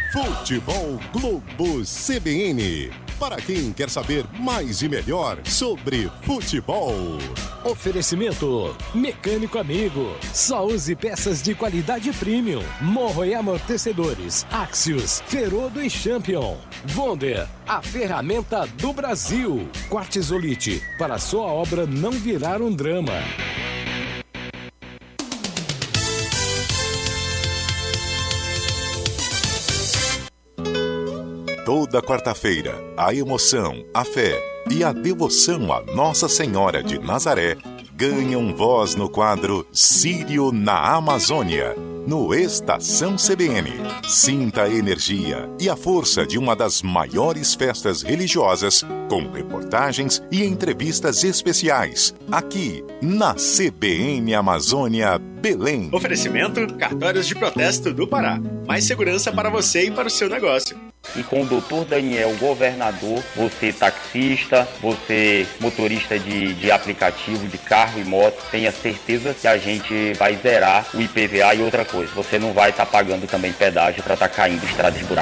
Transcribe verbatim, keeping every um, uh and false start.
Futebol Globo C B N. Para quem quer saber mais e melhor sobre futebol. Oferecimento Mecânico Amigo. Só use peças de qualidade premium. Morro e amortecedores. Axios, Ferodo e Champion. Wonder, a ferramenta do Brasil. Quartzolite, para sua obra não virar um drama. Toda quarta-feira, a emoção, a fé e a devoção a Nossa Senhora de Nazaré ganham voz no quadro Sírio na Amazônia, no Estação C B N. Sinta a energia e a força de uma das maiores festas religiosas, com reportagens e entrevistas especiais, aqui na C B N Amazônia Belém. Oferecimento Cartórios de Protesto do Pará. Mais segurança para você e para o seu negócio. E com o doutor Daniel, governador, você taxista, você motorista de, de aplicativo, de carro e moto, tenha certeza que a gente vai zerar o I P V A e outra coisa. Você não vai estar tá pagando também pedágio para estar tá caindo em estradas de buraco.